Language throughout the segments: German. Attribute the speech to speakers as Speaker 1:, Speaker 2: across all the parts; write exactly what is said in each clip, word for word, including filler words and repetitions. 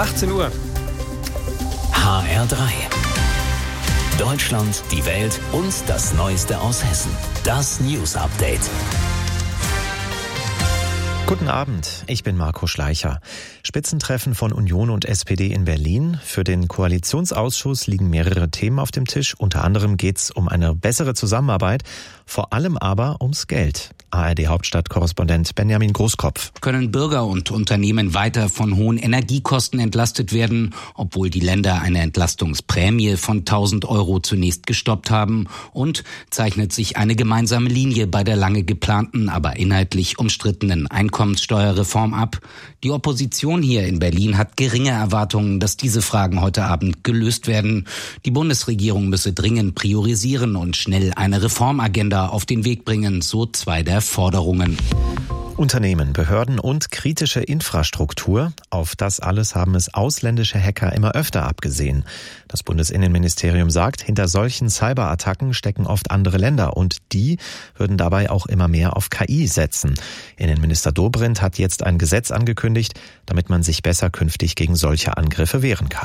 Speaker 1: achtzehn Uhr.
Speaker 2: H R drei. Deutschland, die Welt und das Neueste aus Hessen. Das News Update.
Speaker 3: Guten Abend, ich bin Marco Schleicher. Spitzentreffen von Union und S P D in Berlin. Für den Koalitionsausschuss liegen mehrere Themen auf dem Tisch. Unter anderem geht es um eine bessere Zusammenarbeit, vor allem aber ums Geld. A R D-Hauptstadt-Korrespondent Benjamin Großkopf.
Speaker 4: Können Bürger und Unternehmen weiter von hohen Energiekosten entlastet werden, obwohl die Länder eine Entlastungsprämie von tausend Euro zunächst gestoppt haben? Und zeichnet sich eine gemeinsame Linie bei der lange geplanten, aber inhaltlich umstrittenen Einkommenssteuerreform ab? Die Opposition hier in Berlin hat geringe Erwartungen, dass diese Fragen heute Abend gelöst werden. Die Bundesregierung müsse dringend priorisieren und schnell eine Reformagenda auf den Weg bringen, so zwei der Forderungen.
Speaker 3: Unternehmen, Behörden und kritische Infrastruktur. Auf das alles haben es ausländische Hacker immer öfter abgesehen. Das Bundesinnenministerium sagt, hinter solchen Cyberattacken stecken oft andere Länder und die würden dabei auch immer mehr auf K I setzen. Innenminister Dobrindt hat jetzt ein Gesetz angekündigt, damit man sich besser künftig gegen solche Angriffe wehren kann.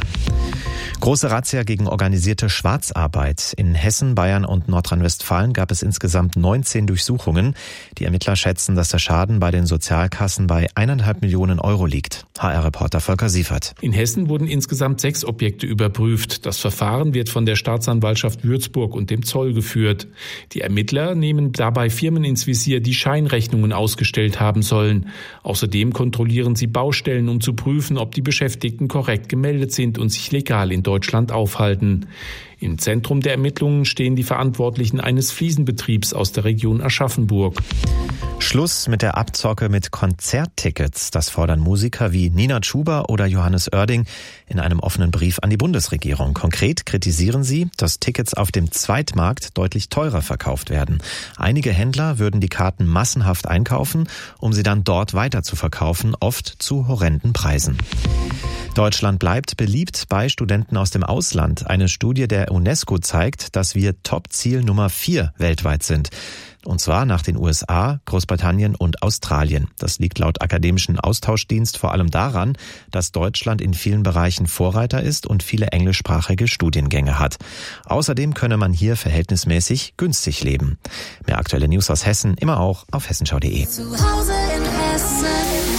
Speaker 3: Große Razzia gegen organisierte Schwarzarbeit. In Hessen, Bayern und Nordrhein-Westfalen gab es insgesamt neunzehn Durchsuchungen. Die Ermittler schätzen, dass der Schaden bei den Sozialkassen bei eineinhalb Millionen Euro liegt. H R-Reporter Volker Siefert.
Speaker 5: In Hessen wurden insgesamt sechs Objekte überprüft. Das Verfahren wird von der Staatsanwaltschaft Würzburg und dem Zoll geführt. Die Ermittler nehmen dabei Firmen ins Visier, die Scheinrechnungen ausgestellt haben sollen. Außerdem kontrollieren sie Baustellen, um zu prüfen, ob die Beschäftigten korrekt gemeldet sind und sich legal in Deutschland aufhalten. Im Zentrum der Ermittlungen stehen die Verantwortlichen eines Fliesenbetriebs aus der Region Aschaffenburg.
Speaker 3: Schluss mit der Abzocke mit Konzerttickets. Das fordern Musiker wie Nina Chuba oder Johannes Oerding in einem offenen Brief an die Bundesregierung. Konkret kritisieren sie, dass Tickets auf dem Zweitmarkt deutlich teurer verkauft werden. Einige Händler würden die Karten massenhaft einkaufen, um sie dann dort weiter zu verkaufen, oft zu horrenden Preisen. Deutschland bleibt beliebt bei Studenten aus dem Ausland. Eine Studie der UNESCO zeigt, dass wir Top-Ziel Nummer vier weltweit sind. Und zwar nach den U S A, Großbritannien und Australien. Das liegt laut Akademischen Austauschdienst vor allem daran, dass Deutschland in vielen Bereichen Vorreiter ist und viele englischsprachige Studiengänge hat. Außerdem könne man hier verhältnismäßig günstig leben. Mehr aktuelle News aus Hessen immer auch auf hessenschau punkt de.
Speaker 6: Zu Hause in Hessen.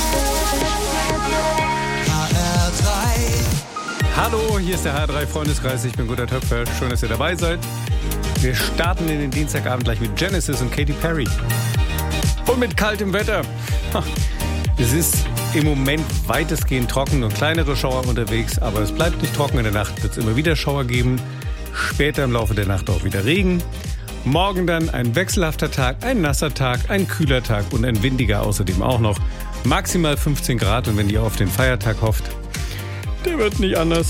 Speaker 1: Hallo, hier ist der H R drei Freundeskreis. Ich bin Gunnar Töpfer. Schön, dass ihr dabei seid. Wir starten in den Dienstagabend gleich mit Genesis und Katy Perry. Und mit kaltem Wetter. Es ist im Moment weitestgehend trocken und kleinere Schauer unterwegs, aber es bleibt nicht trocken. In der Nacht wird es immer wieder Schauer geben. Später im Laufe der Nacht auch wieder Regen. Morgen dann ein wechselhafter Tag, ein nasser Tag, ein kühler Tag und ein windiger außerdem auch noch. Maximal fünfzehn Grad und wenn ihr auf den Feiertag hofft, der wird nicht anders.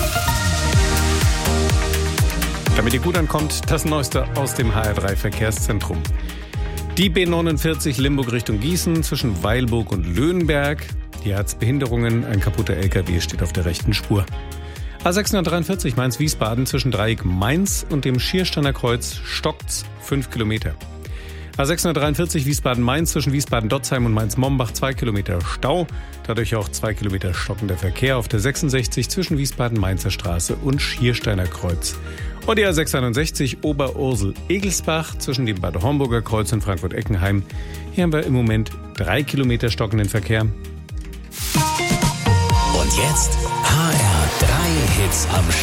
Speaker 1: Damit ihr gut ankommt, das Neueste aus dem H R drei Verkehrszentrum. Die B neunundvierzig Limburg Richtung Gießen zwischen Weilburg und Löhnberg. Hier hat's Behinderungen, ein kaputter L K W steht auf der rechten Spur. A sechshundertdreiundvierzig Mainz-Wiesbaden zwischen Dreieck Mainz und dem Schiersteiner Kreuz stockt's fünf Kilometer. A sechshundertdreiundvierzig Wiesbaden-Mainz zwischen Wiesbaden-Dotzheim und Mainz-Mombach zwei Kilometer Stau. Dadurch auch zwei Kilometer stockender Verkehr auf der sechsundsechzig zwischen Wiesbaden-Mainzer Straße und Schiersteiner Kreuz. Und die A sechshundertsechzig Oberursel-Egelsbach zwischen dem Bad Homburger Kreuz und Frankfurt-Eckenheim. Hier haben wir im Moment drei Kilometer stockenden Verkehr.
Speaker 2: Und jetzt H R drei Hits am Stück.